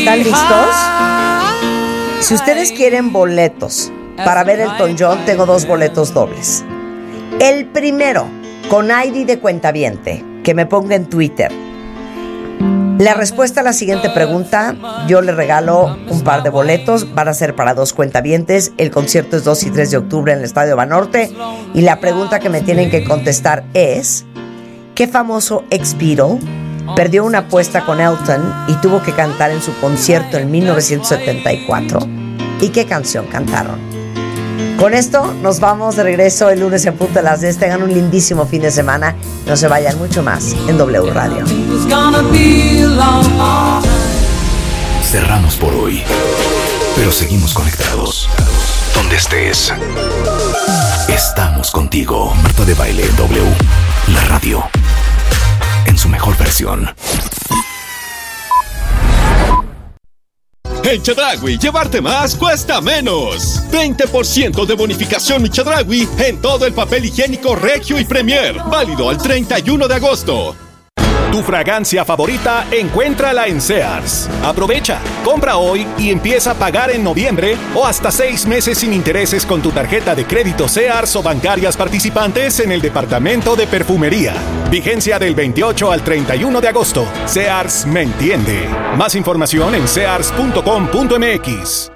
¿Están listos? Si ustedes quieren boletos para ver Elton John, tengo 2 boletos dobles. El primero, con ID de cuentaviente, que me ponga en Twitter la respuesta a la siguiente pregunta, yo le regalo un par de boletos. Van a ser para 2 cuentavientes. El concierto es 2 y 3 de octubre en el Estadio Banorte. Y la pregunta que me tienen que contestar es: ¿qué famoso ex-Beatle perdió una apuesta con Elton y tuvo que cantar en su concierto en 1974? ¿Y qué canción cantaron? Con esto nos vamos de regreso el lunes en punto de las 10. Tengan un lindísimo fin de semana. No se vayan, mucho más en W Radio. Cerramos por hoy, pero seguimos conectados. Donde estés, estamos contigo. Marta de Baile W, la radio, en su mejor versión. En Chedraui, llevarte más cuesta menos. 20% de bonificación Mi Chedraui en todo el papel higiénico Regio y Premier. Válido al 31 de agosto. Tu fragancia favorita, encuéntrala en Sears. Aprovecha, compra hoy y empieza a pagar en noviembre o hasta 6 meses sin intereses con tu tarjeta de crédito Sears o bancarias participantes en el departamento de perfumería. Vigencia del 28 al 31 de agosto. Sears me entiende. Más información en sears.com.mx.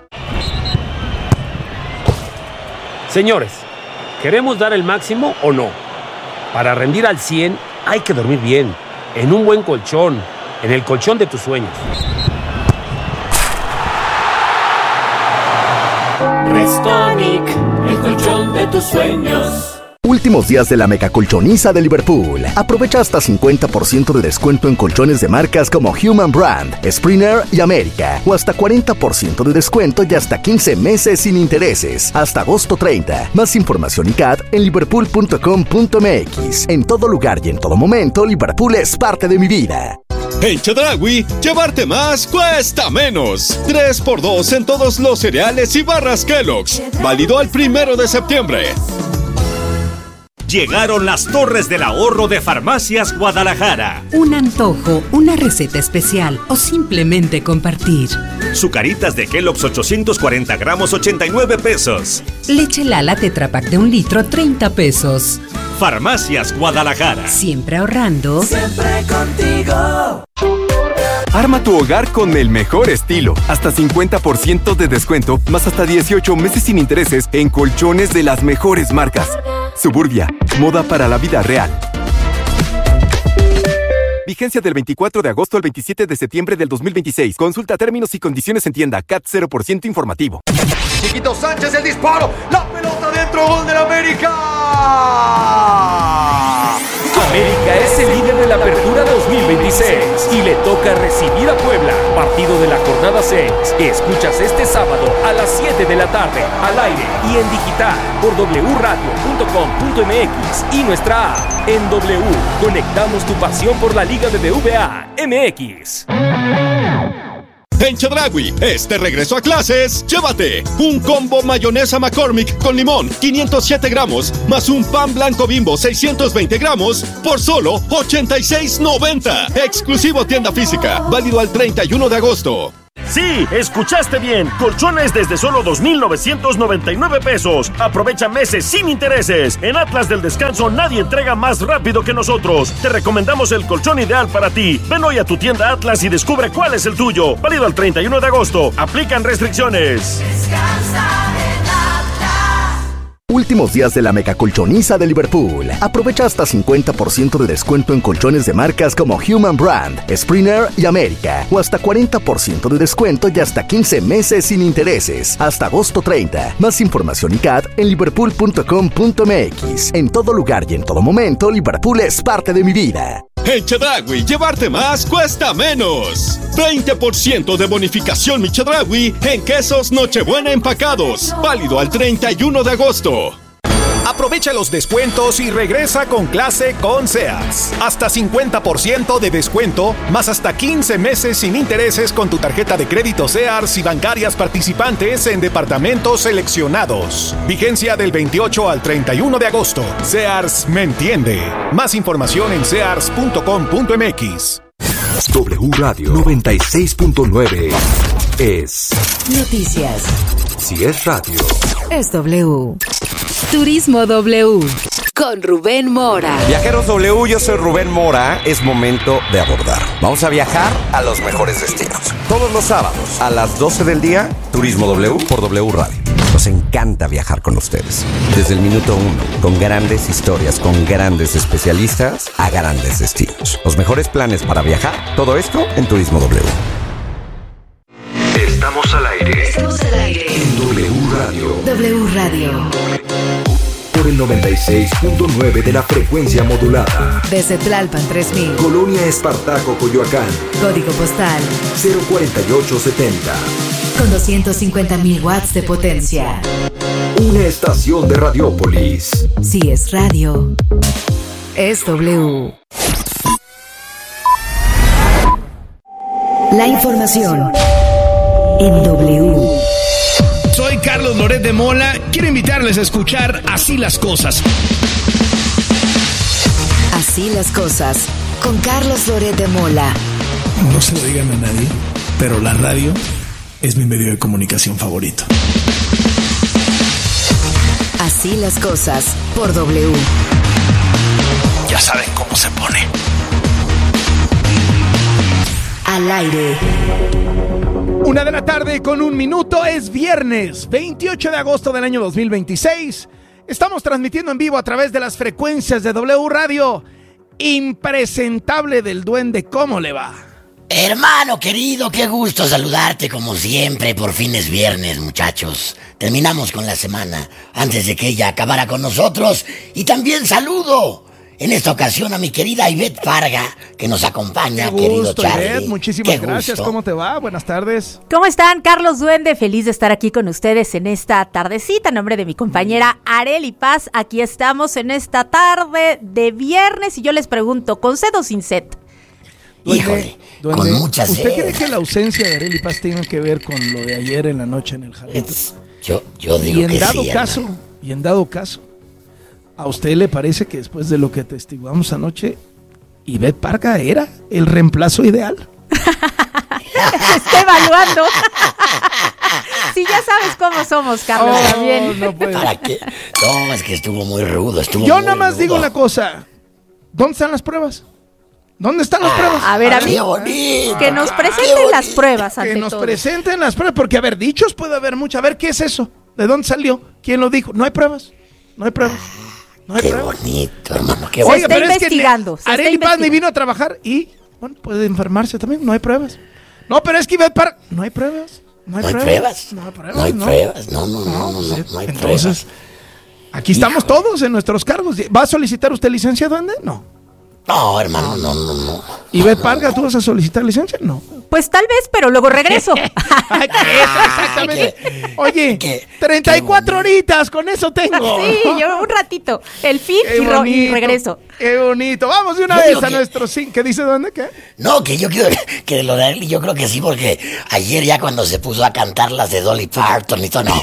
Señores, ¿queremos dar el máximo o no? Para rendir al 100 hay que dormir bien, en un buen colchón, en el colchón de tus sueños. Restonic, el colchón de tus sueños. Últimos días de la mega colchoniza de Liverpool. Aprovecha hasta 50% de descuento en colchones de marcas como Human Brand, Springer y América. O hasta 40% de descuento y hasta 15 meses sin intereses. Hasta agosto 30. Más información y CAT en liverpool.com.mx. En todo lugar y en todo momento, Liverpool es parte de mi vida. En Chedraui, llevarte más cuesta menos. 3x2 en todos los cereales y barras Kellogg's. Válido al 1 de septiembre. Llegaron las Torres del Ahorro de Farmacias Guadalajara. Un antojo, una receta especial o simplemente compartir. Sucaritas de Kellogg's 840 gramos, 89 pesos. Leche Lala Tetra Pak de 1 litro, 30 pesos. Farmacias Guadalajara. Siempre ahorrando. Siempre contigo. Arma tu hogar con el mejor estilo. Hasta 50% de descuento, más hasta 18 meses sin intereses en colchones de las mejores marcas. Suburbia, moda para la vida real. Vigencia del 24 de agosto al 27 de septiembre del 2026. Consulta términos y condiciones en tienda. CAT 0% informativo. Chiquito Sánchez, el disparo. La pelota dentro, gol del América. América es el líder de la Apertura 2026 y le toca recibir a Puebla, partido de la jornada 6. Escuchas este sábado a las 7 de la tarde, al aire y en digital por wradio.com.mx y nuestra app. En W, conectamos tu pasión por la Liga de BVA MX. En Chedraui, este regreso a clases, llévate un combo mayonesa McCormick con limón, 507 gramos, más un pan blanco Bimbo, 620 gramos, por solo $86.90. Exclusivo tienda física, válido al 31 de agosto. Sí, escuchaste bien. Colchones desde solo 2,999 pesos. Aprovecha meses sin intereses. En Atlas del Descanso nadie entrega más rápido que nosotros. Te recomendamos el colchón ideal para ti. Ven hoy a tu tienda Atlas y descubre cuál es el tuyo. Válido al 31 de agosto. Aplican restricciones. Descansa en Atlas. Últimos días de la mega colchoniza de Liverpool. Aprovecha hasta 50% de descuento en colchones de marcas como Human Brand, Springer y América. O hasta 40% de descuento y hasta 15 meses sin intereses. Hasta agosto 30. Más información y CAT en liverpool.com.mx. En todo lugar y en todo momento, Liverpool es parte de mi vida. En Chedraui, llevarte más cuesta menos. 20% de bonificación Mi Chedraui en quesos Nochebuena empacados. Válido al 31 de agosto. Aprovecha los descuentos y regresa con clase con Sears. Hasta 50% de descuento, más hasta 15 meses sin intereses con tu tarjeta de crédito Sears y bancarias participantes en departamentos seleccionados. Vigencia del 28 al 31 de agosto. Sears me entiende. Más información en sears.com.mx. W Radio 96.9 es Noticias. Si es radio, Es W. Turismo W. Con Rubén Mora. Viajeros W, yo soy Rubén Mora. Es momento de abordar. Vamos a viajar a los mejores destinos. Todos los sábados a las 12 del día, Turismo W por W Radio. Nos encanta viajar con ustedes. Desde el minuto 1, con grandes historias, con grandes especialistas a grandes destinos. Los mejores planes para viajar, todo esto en Turismo W. estamos al aire. Estamos al aire. En W Radio. W Radio. Por el 96.9 de la frecuencia modulada. Desde Tlalpan 3000. Colonia Espartaco, Coyoacán. Código postal 04870. con 250,000 watts de potencia. Una estación de Radiópolis. Si es radio, es W. La información en W. Soy Carlos Loret de Mola. Quiero invitarles a escuchar Así las Cosas. Así las cosas, con Carlos Loret de Mola. No se lo digan a nadie, pero la radio es mi medio de comunicación favorito. Así las cosas, por W. Ya saben cómo se pone. Al aire. 1:00 con 1 minuto. Es viernes 28 de agosto del año 2026. Estamos transmitiendo en vivo a través de las frecuencias de W Radio. Impresentable del Duende, ¿cómo le va? Hermano querido, qué gusto saludarte como siempre. Por fin es viernes, muchachos. Terminamos con la semana antes de que ella acabara con nosotros. Y también saludo en esta ocasión a mi querida Ivette Farga, que nos acompaña, querido Charlie. Ivette, muchísimas gracias. ¿Cómo te va? Buenas tardes. ¿Cómo están? Carlos Duende, feliz de estar aquí con ustedes en esta tardecita. En nombre de mi compañera Arely Paz, aquí estamos en esta tarde de viernes. Y yo les pregunto, ¿con sed o sin sed? Híjole, Duende, con mucha sed. ¿Usted cree que la ausencia de Arely Paz tenga que ver con lo de ayer en la noche en el jardín? Yo digo que sí. Y en dado caso, ¿a usted le parece que después de lo que atestiguamos anoche, Ivette Farga era el reemplazo ideal? Se está evaluando. Sí, ya sabes cómo somos, Carlos, también. No puede. ¿Para qué? No, es que estuvo muy rudo. Yo nada más digo una cosa. ¿Dónde están las pruebas? ¿Dónde están las pruebas? A ver, a mí, que nos presenten las pruebas ante Que nos todo. presenten las pruebas, porque a ver, dichos puede haber mucho. A ver, ¿qué es eso? ¿De dónde salió? ¿Quién lo dijo? No hay pruebas. No hay pruebas. No hay Qué pruebas. bonito, hermano, qué Se bonito. está investigando. Arely Paz ni vino a trabajar y, bueno, puede enfermarse también. No hay pruebas. No, pero es que Ivette Farga, no hay pruebas. No hay pruebas. No hay pruebas. No hay Entonces, pruebas. aquí estamos todos en nuestros cargos. ¿Va a solicitar usted licencia, Duende? No. No, hermano, no. ¿Ivette Farga, tú vas a solicitar licencia? No. Pues tal vez, pero luego regreso. Exactamente. Oye, 34 horitas, con eso tengo. Sí, yo un ratito. El fin y regreso. Qué bonito. Vamos de una vez a nuestro sí. ¿Qué dice Duende? ¿Qué? No, que yo quiero que de lo de Arely, yo creo que sí, porque ayer ya cuando se puso a cantar las de Dolly Parton y todo, no,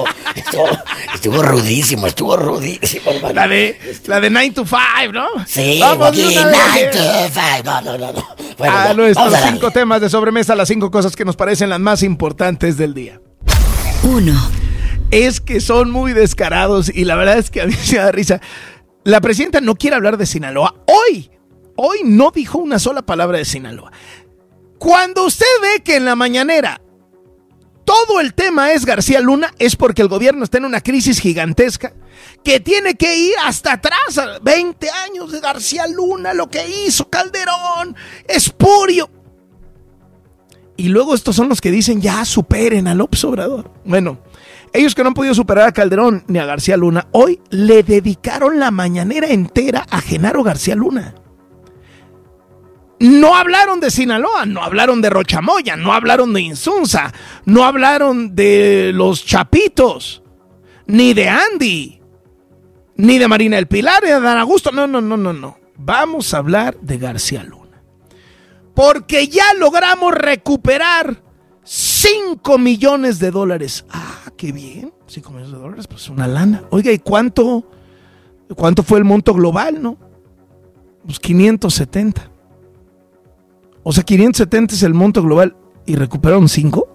estuvo rudísimo, hermano. La de 9 to 5, ¿no? Sí, vamos aquí, de una 9 vez. to 5, no. Bueno, A ya, nuestros vamos a darle. 5 temas de sobremesa, las 5 cosas que nos parecen las más importantes del día. 1. Es que son muy descarados y la verdad es que a mí me da risa. La presidenta no quiere hablar de Sinaloa. Hoy no dijo una sola palabra de Sinaloa. Cuando usted ve que en la mañanera todo el tema es García Luna, es porque el gobierno está en una crisis gigantesca que tiene que ir hasta atrás, a 20 años de García Luna, lo que hizo Calderón, espurio. Y luego estos son los que dicen, ya superen a López Obrador. Bueno, ellos que no han podido superar a Calderón ni a García Luna, hoy le dedicaron la mañanera entera a Genaro García Luna. No hablaron de Sinaloa, no hablaron de Rochamoya, no hablaron de Insunza, no hablaron de los Chapitos, ni de Andy, ni de Marina del Pilar, ni de Dan Augusto. No. Vamos a hablar de García Luna. Porque ya logramos recuperar $5 millones. Ah, qué bien, $5 millones, pues una lana. Oiga, ¿y cuánto fue el monto global, no? Pues 570. O sea, 570 es el monto global y recuperaron 5.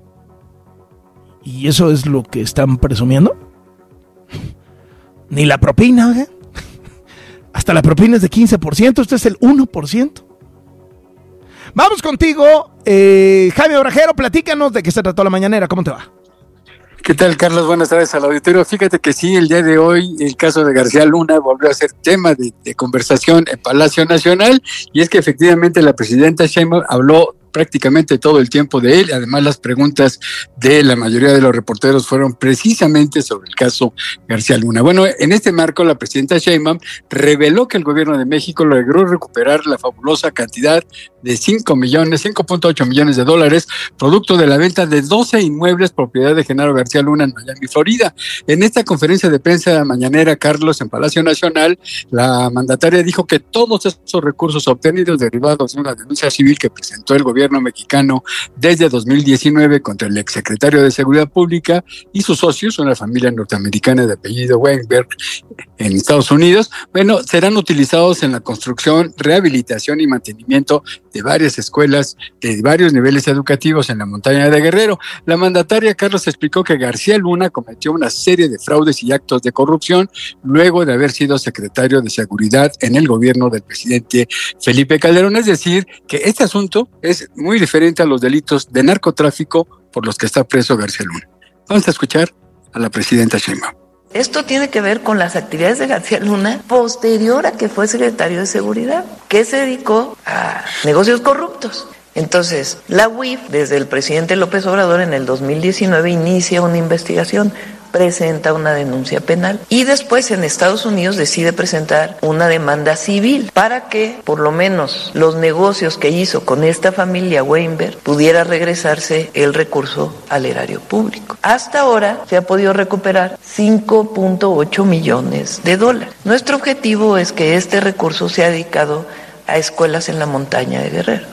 ¿Y eso es lo que están presumiendo? Ni la propina, ¿eh? Hasta la propina es de 15%, esto es el 1%. Vamos contigo, Jaime Obrajero, platícanos de qué se trató la mañanera, ¿cómo te va? ¿Qué tal, Carlos? Buenas tardes al auditorio. Fíjate que sí, el día de hoy el caso de García Luna volvió a ser tema de conversación en Palacio Nacional, y es que efectivamente la presidenta Sheinbaum habló prácticamente todo el tiempo de él. Además, las preguntas de la mayoría de los reporteros fueron precisamente sobre el caso García Luna. Bueno, en este marco, la presidenta Sheinbaum reveló que el gobierno de México logró recuperar la fabulosa cantidad de 5.8 millones de dólares, producto de la venta de 12 inmuebles propiedad de Genaro García Luna en Miami, Florida. En esta conferencia de prensa mañanera, Carlos, en Palacio Nacional, la mandataria dijo que todos esos recursos obtenidos derivados de una denuncia civil que presentó el gobierno mexicano desde 2019 contra el exsecretario de Seguridad Pública y sus socios, una familia norteamericana de apellido Weinberg en Estados Unidos, bueno, serán utilizados en la construcción, rehabilitación y mantenimiento de varias escuelas de varios niveles educativos en la montaña de Guerrero. La mandataria, Carlos, explicó que García Luna cometió una serie de fraudes y actos de corrupción luego de haber sido secretario de Seguridad en el gobierno del presidente Felipe Calderón. Es decir, que este asunto es muy diferente a los delitos de narcotráfico por los que está preso García Luna. Vamos a escuchar a la presidenta Sheinbaum. Esto tiene que ver con las actividades de García Luna posterior a que fue secretario de Seguridad, que se dedicó a negocios corruptos. Entonces, la UIF, desde el presidente López Obrador en el 2019, inicia una investigación, presenta una denuncia penal y después en Estados Unidos decide presentar una demanda civil para que por lo menos los negocios que hizo con esta familia Weinberg pudiera regresarse el recurso al erario público. Hasta ahora se ha podido recuperar 5.8 millones de dólares. Nuestro objetivo es que este recurso sea dedicado a escuelas en la montaña de Guerrero.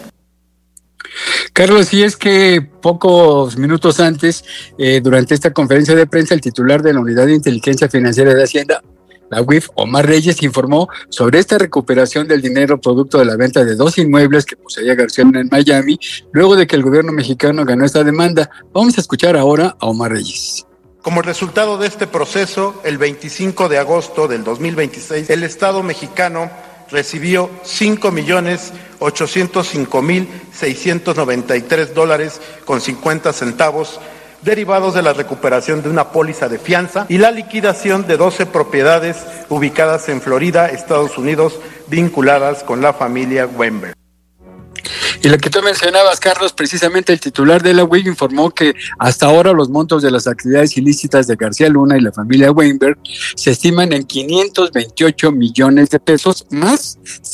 Carlos, y es que pocos minutos antes, durante esta conferencia de prensa, el titular de la Unidad de Inteligencia Financiera de Hacienda, la UIF, Omar Reyes, informó sobre esta recuperación del dinero producto de la venta de 2 inmuebles que poseía García Luna en Miami, luego de que el gobierno mexicano ganó esta demanda. Vamos a escuchar ahora a Omar Reyes. Como resultado de este proceso, el 25 de agosto del 2026, el Estado mexicano recibió $5,805,693.50 derivados de la recuperación de una póliza de fianza y la liquidación de 12 propiedades ubicadas en Florida, Estados Unidos, vinculadas con la familia Weinberg. Y lo que tú mencionabas, Carlos, precisamente el titular de la UIF informó que hasta ahora los montos de las actividades ilícitas de García Luna y la familia Weinberg se estiman en 528 millones de pesos más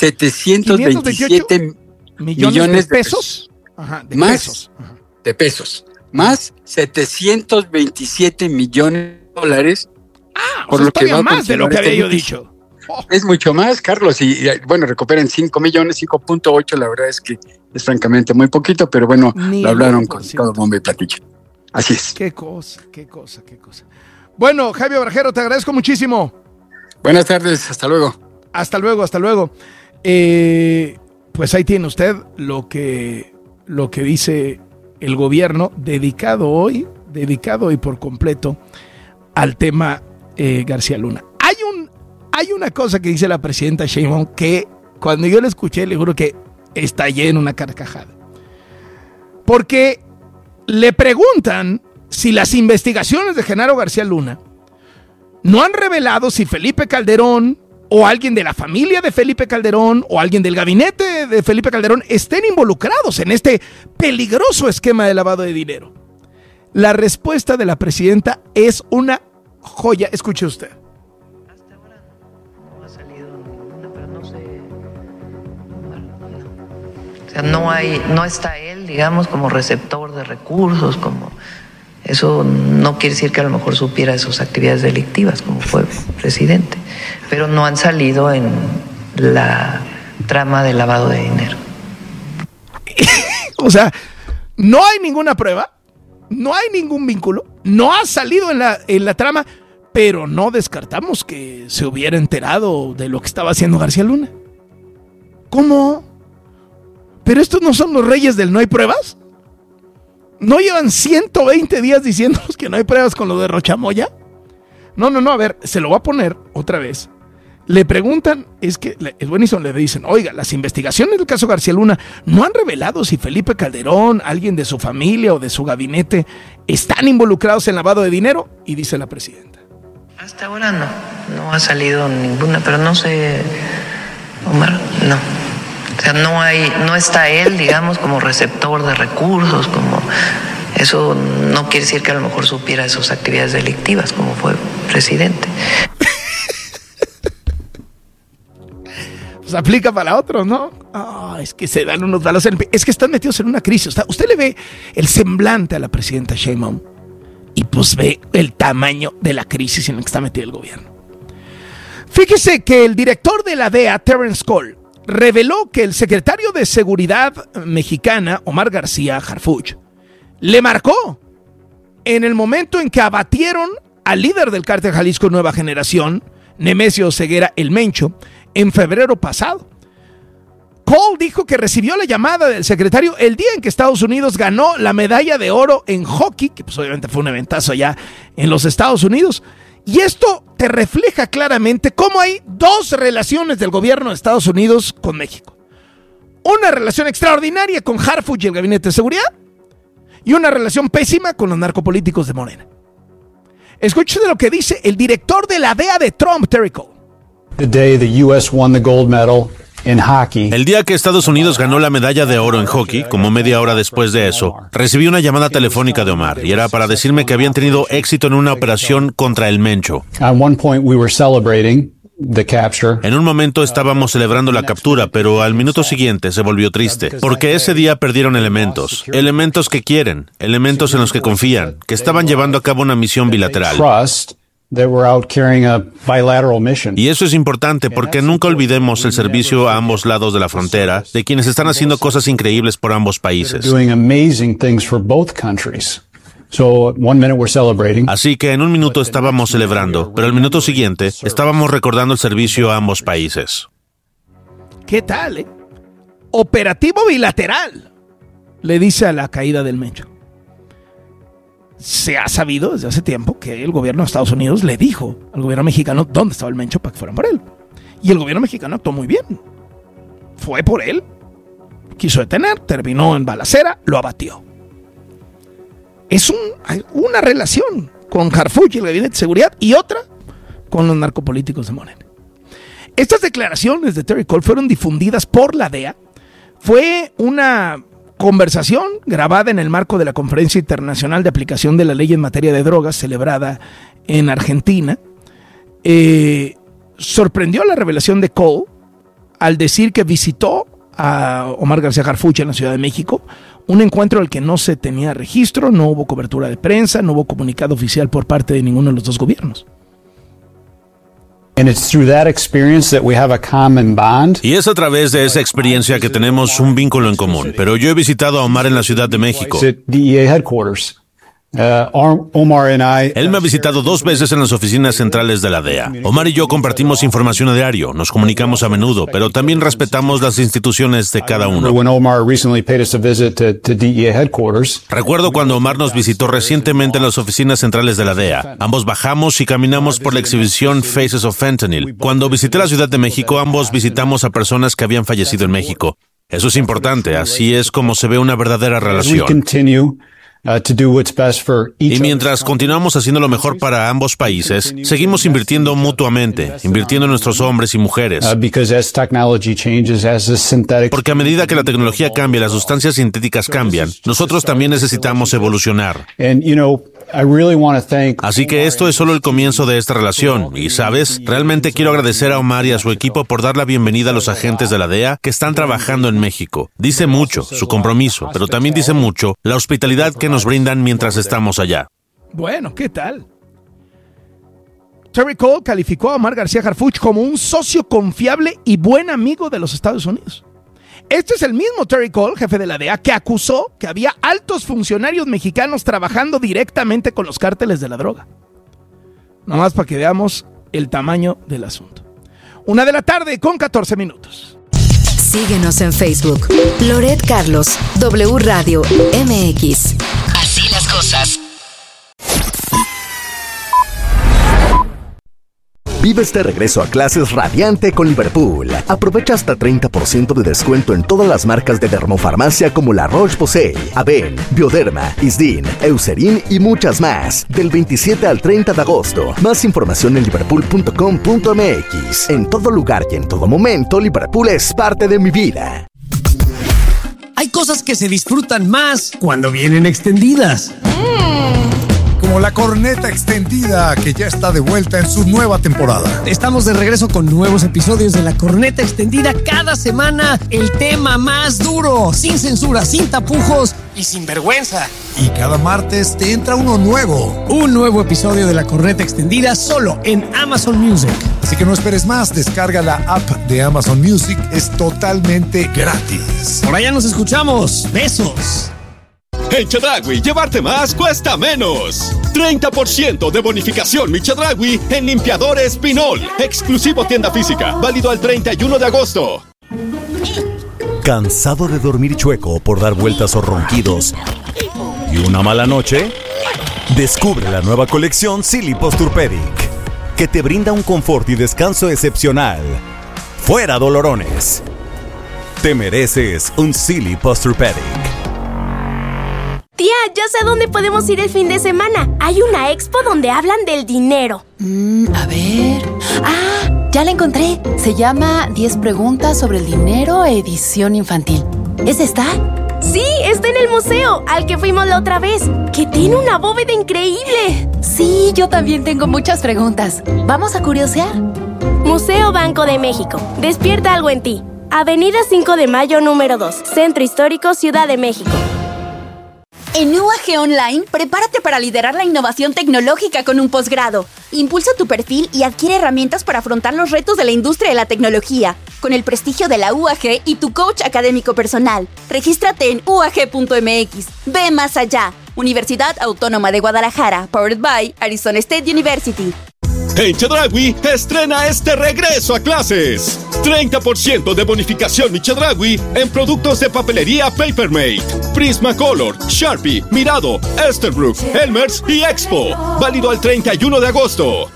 727 millones de pesos. Ajá, de más pesos. Ajá. De pesos. Más 727 millones de dólares. Por lo que va más de lo que había yo dicho. Es mucho más, Carlos, y bueno, recuperan 5 millones, 5.8, la verdad es que es francamente muy poquito, pero bueno, lo hablaron con todo bombo y platillo. Así es. Qué cosa. Bueno, Jaime Obrajero, te agradezco muchísimo. Buenas tardes, hasta luego. Hasta luego. Pues ahí tiene usted lo que dice el gobierno, dedicado hoy por completo al tema García Luna. Hay una cosa que dice la presidenta Sheinbaum que cuando yo la escuché le juro que estallé en una carcajada. Porque le preguntan si las investigaciones de Genaro García Luna no han revelado si Felipe Calderón o alguien de la familia de Felipe Calderón o alguien del gabinete de Felipe Calderón estén involucrados en este peligroso esquema de lavado de dinero. La respuesta de la presidenta es una joya. Escuche usted. No está él, digamos, como receptor de recursos, como eso no quiere decir que a lo mejor supiera de sus actividades delictivas como fue presidente, pero no han salido en la trama de lavado de dinero. O sea, no hay ninguna prueba, no hay ningún vínculo, no ha salido en la trama, pero no descartamos que se hubiera enterado de lo que estaba haciendo García Luna. ¿Cómo? Pero estos no son los reyes del no hay pruebas. ¿No llevan 120 días diciéndonos que no hay pruebas con lo de Rochamoya? No, a ver, se lo voy a poner otra vez. Le preguntan, es buenísimo, le dicen, oiga, las investigaciones del caso García Luna no han revelado si Felipe Calderón, alguien de su familia o de su gabinete están involucrados en lavado de dinero, y dice la presidenta. Hasta ahora no ha salido ninguna, pero no sé, Omar, no. O sea, no está él, digamos, como receptor de recursos, como eso no quiere decir que a lo mejor supiera de sus actividades delictivas, como fue presidente. Pues aplica para otros, ¿no? Es que se dan unos balos es que están metidos en una crisis. Usted le ve el semblante a la presidenta Sheinbaum y pues ve el tamaño de la crisis en la que está metido el gobierno. Fíjese que el director de la DEA, Terence Cole, reveló que el secretario de Seguridad mexicana, Omar García Harfuch, le marcó en el momento en que abatieron al líder del cártel Jalisco Nueva Generación, Nemesio Ceguera el Mencho, en febrero pasado. Cole dijo que recibió la llamada del secretario el día en que Estados Unidos ganó la medalla de oro en hockey, que pues obviamente fue un eventazo allá en los Estados Unidos. Y esto te refleja claramente cómo hay dos relaciones del gobierno de Estados Unidos con México. Una relación extraordinaria con Harfuch y el Gabinete de Seguridad, y una relación pésima con los narcopolíticos de Morena. Escúchese lo que dice el director de la DEA de Trump, Terry Cole. The day the U.S. won the gold medal in hockey. El día que Estados Unidos ganó la medalla de oro en hockey, como media hora después de eso, recibí una llamada telefónica de Omar y era para decirme que habían tenido éxito en una operación contra el Mencho. At one point we were celebrating the capture. En un momento estábamos celebrando la captura, pero al minuto siguiente se volvió triste, porque ese día perdieron elementos que quieren, elementos en los que confían, que estaban llevando a cabo una misión bilateral. They were out carrying a bilateral mission. Y eso es importante porque nunca olvidemos el servicio a ambos lados de la frontera de quienes están haciendo cosas increíbles por ambos países. Doing amazing things for both countries. So, 1 minute we're celebrating. Así que en un minuto estábamos celebrando, pero al minuto siguiente estábamos recordando el servicio a ambos países. ¿Qué tal, Operativo bilateral, le dice a la caída del Mencho. Se ha sabido desde hace tiempo que el gobierno de Estados Unidos le dijo al gobierno mexicano dónde estaba el Mencho para que fueran por él. Y el gobierno mexicano actuó muy bien. Fue por él, quiso detener, terminó en balacera, lo abatió. Es una relación con Harfuch y el Gabinete de Seguridad y otra con los narcopolíticos de Morena. Estas declaraciones de Terry Cole fueron difundidas por la DEA. Fue una conversación grabada en el marco de la Conferencia Internacional de Aplicación de la Ley en Materia de Drogas celebrada en Argentina. Sorprendió la revelación de Cole al decir que visitó a Omar García Harfuch en la Ciudad de México, un encuentro al que no se tenía registro, no hubo cobertura de prensa, no hubo comunicado oficial por parte de ninguno de los dos gobiernos. And it's through that experience that we have a common bond. Y es a través de esa experiencia que tenemos un vínculo en común. Pero yo he visitado a Omar en la Ciudad de México. DEA headquarters. Omar and I. Él me ha visitado 2 veces en las oficinas centrales de la DEA. Omar y yo compartimos información a diario, nos comunicamos a menudo, pero también respetamos las instituciones de cada uno. When Omar recently paid us a visit to DEA headquarters. Recuerdo cuando Omar nos visitó recientemente en las oficinas centrales de la DEA. Ambos bajamos y caminamos por la exhibición Faces of Fentanyl. Cuando visité la Ciudad de México, ambos visitamos a personas que habían fallecido en México. Eso es importante, así es como se ve una verdadera relación. Y mientras continuamos haciendo lo mejor para ambos países, seguimos invirtiendo mutuamente, invirtiendo en nuestros hombres y mujeres. Porque a medida que la tecnología cambia, las sustancias sintéticas cambian, nosotros también necesitamos evolucionar. Así que esto es solo el comienzo de esta relación. Y, ¿sabes? Realmente quiero agradecer a Omar y a su equipo por dar la bienvenida a los agentes de la DEA que están trabajando en México. Dice mucho su compromiso, pero también dice mucho la hospitalidad que nos brindan mientras estamos allá. Bueno, ¿qué tal? Terry Cole calificó a Omar García Harfuch como un socio confiable y buen amigo de los Estados Unidos. Este es el mismo Terry Cole, jefe de la DEA, que acusó que había altos funcionarios mexicanos trabajando directamente con los cárteles de la droga. Nomás para que veamos el tamaño del asunto. 1:00 p.m. con 14 minutos. Síguenos en Facebook. Loret Carlos, W Radio MX. Así las cosas. Vives de regreso a clases radiante con Liverpool. Aprovecha hasta 30% de descuento en todas las marcas de dermofarmacia como La Roche-Posay, Aven, Bioderma, Isdin, Eucerin y muchas más. Del 27 al 30 de agosto. Más información en liverpool.com.mx. En todo lugar y en todo momento, Liverpool es parte de mi vida. Hay cosas que se disfrutan más cuando vienen extendidas. Como la corneta extendida, que ya está de vuelta en su nueva temporada. Estamos de regreso con nuevos episodios de la corneta extendida cada semana. El tema más duro, sin censura, sin tapujos y sin vergüenza. Y cada martes te entra uno nuevo. Un nuevo episodio de la corneta extendida solo en Amazon Music. Así que no esperes más, descarga la app de Amazon Music, es totalmente gratis. Por allá nos escuchamos. Besos. En Chedraui, llevarte más cuesta menos. 30% de bonificación Mi Chedraui en limpiadores Pinol. Exclusivo tienda física, válido al 31 de agosto. ¿Cansado de dormir chueco por dar vueltas o ronquidos y una mala noche? Descubre la nueva colección Silly Posturepedic, que te brinda un confort y descanso excepcional. ¡Fuera dolorones! Te mereces un Silly Posturepedic. Tía, ya sé a dónde podemos ir el fin de semana. Hay una expo donde hablan del dinero. A ver... ¡Ah! Ya la encontré. Se llama 10 preguntas sobre el dinero, edición infantil. ¿Es esta? Sí, está en el museo, al que fuimos la otra vez. Que tiene una bóveda increíble. Sí, yo también tengo muchas preguntas. ¿Vamos a curiosear? Museo Banco de México. Despierta algo en ti. Avenida 5 de Mayo, número 2. Centro Histórico, Ciudad de México. En UAG Online, prepárate para liderar la innovación tecnológica con un posgrado. Impulsa tu perfil y adquiere herramientas para afrontar los retos de la industria de la tecnología, con el prestigio de la UAG y tu coach académico personal. Regístrate en uag.mx. Ve más allá. Universidad Autónoma de Guadalajara, powered by Arizona State University. En Chedraui, estrena este regreso a clases. 30% de bonificación Mi Chedraui en productos de papelería Papermate, Prismacolor, Sharpie, Mirado, Esterbrook, Elmer's y Expo. Válido al 31 de agosto.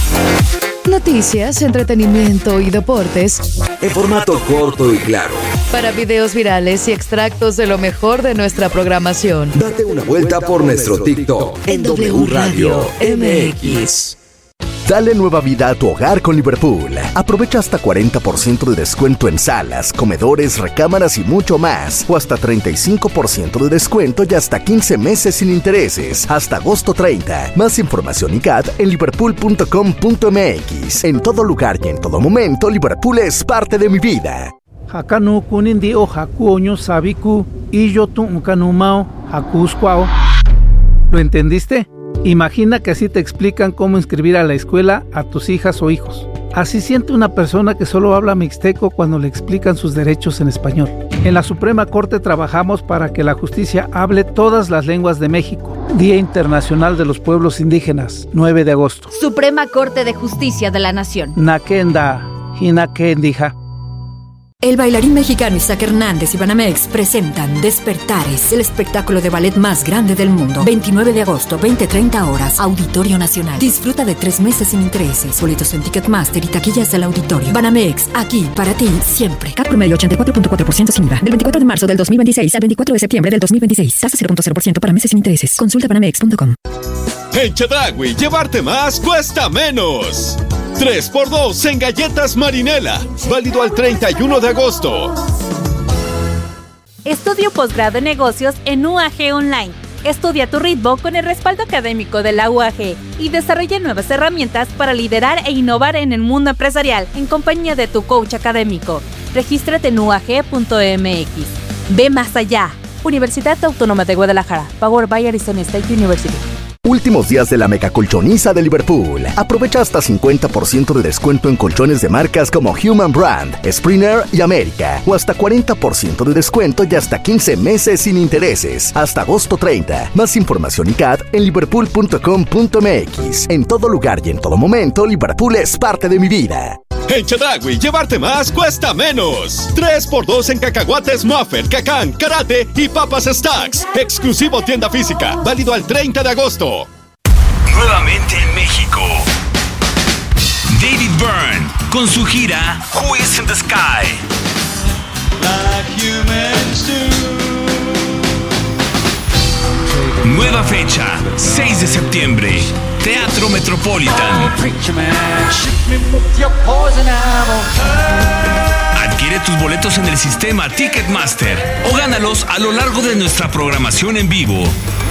Noticias, entretenimiento y deportes. En formato corto y claro. Para videos virales y extractos de lo mejor de nuestra programación. Date una vuelta por nuestro TikTok en W Radio MX. Dale nueva vida a tu hogar con Liverpool. Aprovecha hasta 40% de descuento en salas, comedores, recámaras y mucho más. O hasta 35% de descuento y hasta 15 meses sin intereses. Hasta agosto 30. Más información y CAT en liverpool.com.mx. En todo lugar y en todo momento, Liverpool es parte de mi vida. Hakanu kunindi o hakuoño sabiku y yo tu ukanumao hakusquao. ¿Lo entendiste? Imagina que así te explican cómo inscribir a la escuela a tus hijas o hijos. Así siente una persona que solo habla mixteco cuando le explican sus derechos en español. En la Suprema Corte trabajamos para que la justicia hable todas las lenguas de México. Día Internacional de los Pueblos Indígenas, 9 de agosto. Suprema Corte de Justicia de la Nación. Nakenda, Hinakendija. El bailarín mexicano Isaac Hernández y Banamex presentan Despertares, el espectáculo de ballet más grande del mundo. 29 de agosto, 20:30 horas, Auditorio Nacional. Disfruta de 3 meses sin intereses. Boletos en Ticketmaster y taquillas del auditorio. Banamex, aquí para ti siempre. CAT promedio 84.4% sin IVA. Del 24 de marzo del 2026 al 24 de septiembre del 2026. Tasa 0.0% para meses sin intereses. Consulta banamex.com. En Chedraui, llevarte más cuesta menos. 3x2 en galletas Marinela. Válido al 31 de agosto. Estudio posgrado en negocios en UAG Online. Estudia a tu ritmo con el respaldo académico de la UAG y desarrolla nuevas herramientas para liderar e innovar en el mundo empresarial en compañía de tu coach académico. Regístrate en uag.mx. Ve más allá. Universidad Autónoma de Guadalajara. Powered by Arizona State University. Últimos días de la megacolchoniza de Liverpool. Aprovecha hasta 50% de descuento en colchones de marcas como Human Brand, Springer y América. O hasta 40% de descuento y hasta 15 meses sin intereses. Hasta agosto 30. Más información y CAT en liverpool.com.mx. En todo lugar y en todo momento, Liverpool es parte de mi vida. En Chedraui, llevarte más cuesta menos. 3x2 en cacahuates Muffet, Cacán, Karate y papas Stacks. Exclusivo tienda física, válido al 30 de agosto. Nuevamente en México, David Byrne con su gira Who is in the Sky. Nueva fecha, 6 de septiembre, Teatro Metropolitan. Adquiere tus boletos en el sistema Ticketmaster o gánalos a lo largo de nuestra programación en vivo.